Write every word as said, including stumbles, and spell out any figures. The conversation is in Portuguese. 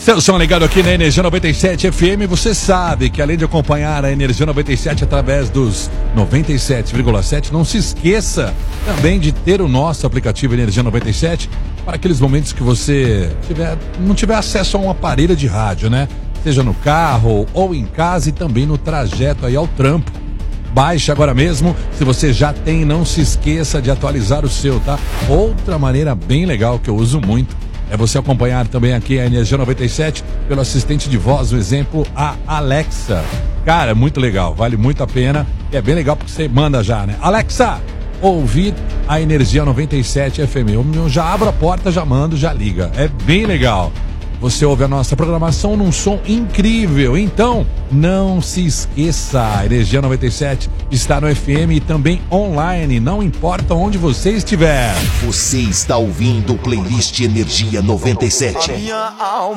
Seu som ligado aqui na Energia noventa e sete F M, você sabe que além de acompanhar a Energia noventa e sete através dos noventa e sete vírgula sete, não se esqueça também de ter o nosso aplicativo Energia noventa e sete para aqueles momentos que você tiver, não tiver acesso a um aparelho de rádio, né? Seja no carro ou em casa e também no trajeto aí ao trampo. Baixe agora mesmo, se você já tem, não se esqueça de atualizar o seu, tá? Outra maneira bem legal que eu uso muito é você acompanhar também aqui a Energia noventa e sete pelo assistente de voz, o exemplo, a Alexa. Cara, muito legal, vale muito a pena. E é bem legal porque você manda já, né? Alexa, ouvir a Energia noventa e sete F M. Eu já abro a porta, já mando, já liga. É bem legal. Você ouve a nossa programação num som incrível. Então, não se esqueça, a Energia noventa e sete está no F M e também online, não importa onde você estiver. Você está ouvindo o playlist Energia noventa e sete.